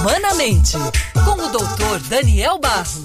Humanamente, com o Dr. Daniel Barros.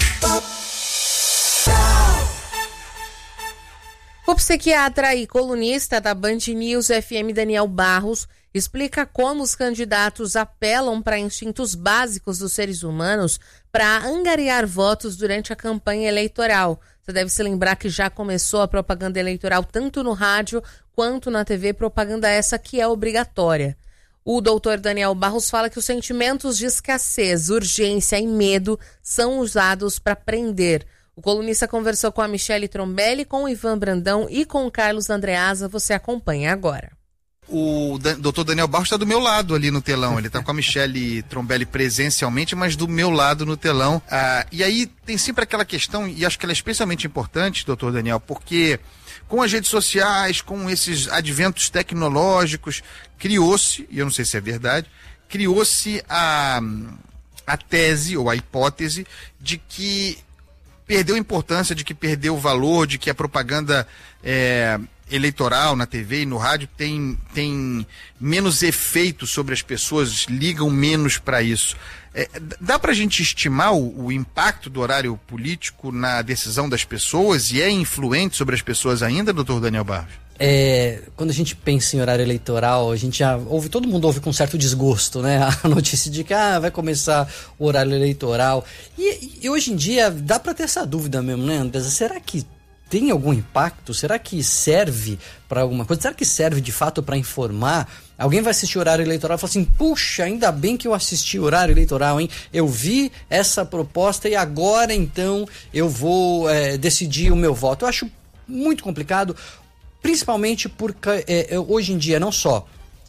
O psiquiatra e colunista da Band News FM, Daniel Barros, explica como os candidatos apelam para instintos básicos dos seres humanos para angariar votos durante a campanha eleitoral. Você deve se lembrar que já começou a propaganda eleitoral tanto no rádio quanto na TV, propaganda essa que é obrigatória. O doutor Daniel Barros fala que os sentimentos de escassez, urgência e medo são usados para prender. O colunista conversou com a Michele Trombelli, com o Ivan Brandão e com o Carlos Andreasa. Você acompanha agora. O doutor Daniel Barros está do meu lado ali no telão. Ele está com a Michele Trombelli presencialmente, mas do meu lado no telão. E aí tem sempre aquela questão, e acho que ela é especialmente importante, doutor Daniel, porque com as redes sociais, com esses adventos tecnológicos, criou-se, e eu não sei se é verdade, criou-se a tese ou a hipótese de que perdeu importância, de que perdeu valor, de que a propaganda eleitoral na TV e no rádio tem menos efeito sobre as pessoas, ligam menos para isso. Dá para a gente estimar o impacto do horário político na decisão das pessoas e é influente sobre as pessoas ainda, doutor Daniel Barros? Quando a gente pensa em horário eleitoral, a gente já ouve, todo mundo ouve com certo desgosto, né? A notícia de que vai começar o horário eleitoral. E hoje em dia dá para ter essa dúvida mesmo, né, Andresa? Será que tem algum impacto? Será que serve para alguma coisa? Será que serve de fato para informar? Alguém vai assistir o horário eleitoral e fala assim, puxa, ainda bem que eu assisti o horário eleitoral, hein? Eu vi essa proposta e agora então eu vou decidir o meu voto. Eu acho muito complicado, principalmente porque hoje em dia não só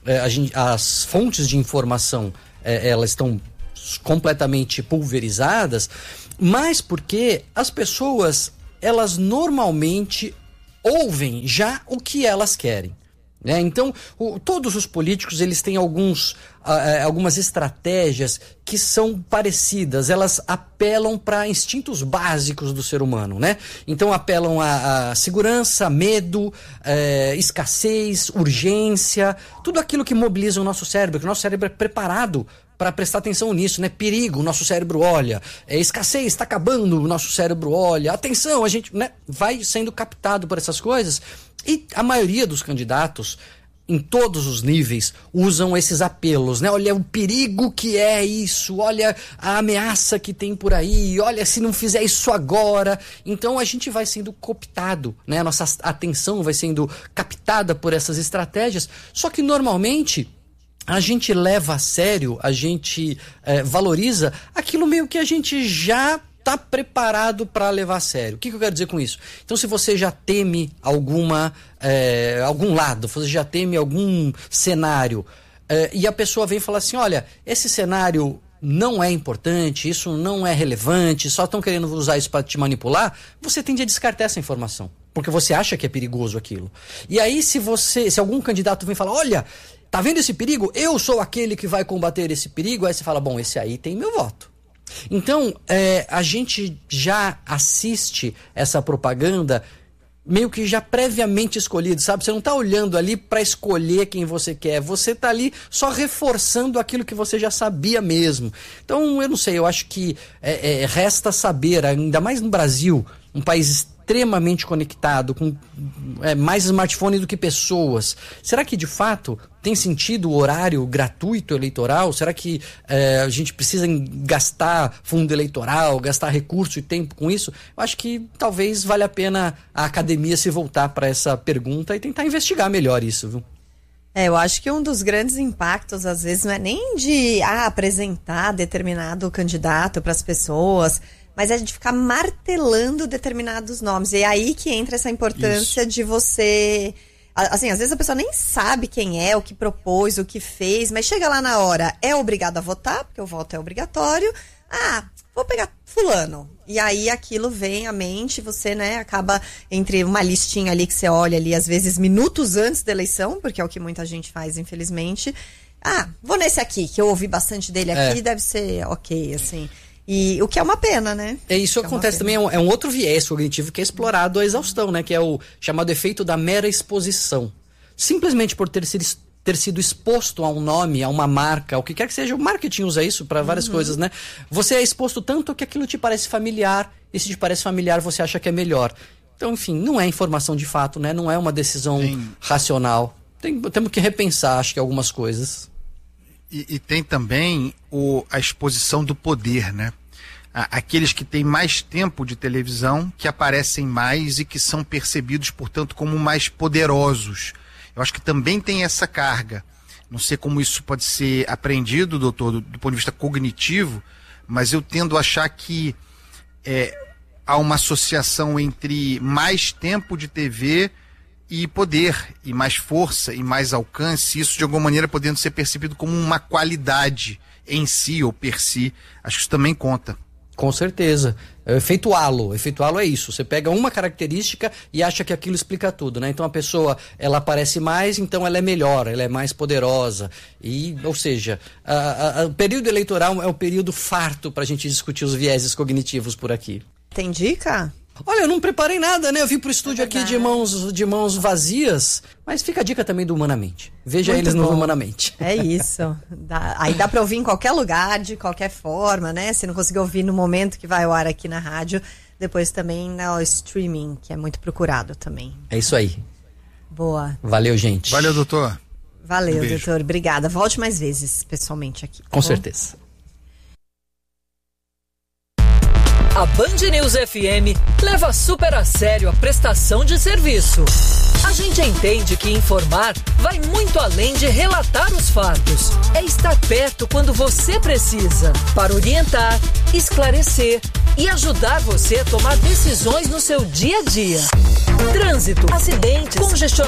as fontes de informação elas estão completamente pulverizadas, mas porque as pessoas elas normalmente ouvem já o que elas querem, né? Então, todos os políticos eles têm algumas estratégias que são parecidas, elas apelam para instintos básicos do ser humano, né? Então apelam a segurança, medo, escassez, urgência, tudo aquilo que mobiliza o nosso cérebro, que o nosso cérebro é preparado para prestar atenção nisso, né? Perigo, o nosso cérebro olha. Escassez, está acabando, o nosso cérebro olha. Atenção, a gente, né, vai sendo captado por essas coisas. E a maioria dos candidatos, em todos os níveis, usam esses apelos, né? Olha o perigo que é isso, olha a ameaça que tem por aí, olha se não fizer isso agora. Então a gente vai sendo cooptado, né? A nossa atenção vai sendo captada por essas estratégias. Só que normalmente a gente leva a sério, a gente valoriza aquilo meio que a gente já está preparado para levar a sério. O que eu quero dizer com isso? Então, se você já teme algum lado, você já teme algum cenário, e a pessoa vem falar assim, olha, esse cenário não é importante, isso não é relevante, só estão querendo usar isso para te manipular, você tende a descartar essa informação, porque você acha que é perigoso aquilo. E aí, se algum candidato vem falar, olha, tá vendo esse perigo? Eu sou aquele que vai combater esse perigo. Aí você fala, bom, esse aí tem meu voto. Então, a gente já assiste essa propaganda meio que já previamente escolhido, sabe? Você não tá olhando ali para escolher quem você quer. Você tá ali só reforçando aquilo que você já sabia mesmo. Então, eu não sei, eu acho que resta saber, ainda mais no Brasil, um país extremamente conectado, com mais smartphone do que pessoas. Será que de fato tem sentido o horário gratuito eleitoral? Será que a gente precisa gastar fundo eleitoral, gastar recurso e tempo com isso? Eu acho que talvez valha a pena a academia se voltar para essa pergunta e tentar investigar melhor isso, viu? Eu acho que um dos grandes impactos, às vezes, não é nem de apresentar determinado candidato para as pessoas, mas é de ficar martelando determinados nomes. E é aí que entra essa importância de você... Assim, às vezes a pessoa nem sabe quem é, o que propôs, o que fez, mas chega lá na hora, é obrigado a votar, porque o voto é obrigatório. Vou pegar fulano. E aí aquilo vem à mente, você, né, acaba entre uma listinha ali que você olha ali, às vezes minutos antes da eleição, porque é o que muita gente faz, infelizmente. Vou nesse aqui, que eu ouvi bastante dele aqui, deve ser ok, assim... E o que é uma pena, né? Isso acontece também, é um outro viés cognitivo que é explorado à exaustão, né? Que é o chamado efeito da mera exposição. Simplesmente por ter sido ter sido exposto a um nome, a uma marca, o que quer que seja. O marketing usa isso para várias coisas, né? Você é exposto tanto que aquilo te parece familiar, e se te parece familiar, você acha que é melhor. Então, enfim, não é informação de fato, né? Não é uma decisão racional. Temos que repensar, acho que, algumas coisas. E tem também a exposição do poder, né? Aqueles que têm mais tempo de televisão, que aparecem mais e que são percebidos, portanto, como mais poderosos. Eu acho que também tem essa carga. Não sei como isso pode ser aprendido, doutor, do ponto de vista cognitivo, mas eu tendo a achar que há uma associação entre mais tempo de TV e poder, e mais força, e mais alcance, isso de alguma maneira podendo ser percebido como uma qualidade em si ou per si. Acho que isso também conta. Com certeza. Efeito halo. Efeito halo é isso. Você pega uma característica e acha que aquilo explica tudo, né? Então a pessoa, ela aparece mais, então ela é melhor, ela é mais poderosa. Ou seja, o período eleitoral é um período farto para a gente discutir os vieses cognitivos por aqui. Tem dica? Olha, eu não preparei nada, né? Eu vim pro estúdio aqui de mãos vazias, mas fica a dica também do Humanamente. Veja muito eles no Humanamente. É isso. Aí dá pra ouvir em qualquer lugar, de qualquer forma, né? Se não conseguir ouvir no momento que vai ao ar aqui na rádio, depois também no streaming, que é muito procurado também. É isso aí. Boa. Valeu, gente. Valeu, doutor. Valeu, doutor. Obrigada. Volte mais vezes, pessoalmente, aqui. Com certeza. A Band News FM leva super a sério a prestação de serviço. A gente entende que informar vai muito além de relatar os fatos. É estar perto quando você precisa, para orientar, esclarecer e ajudar você a tomar decisões no seu dia a dia. Trânsito, acidentes, congestionamento.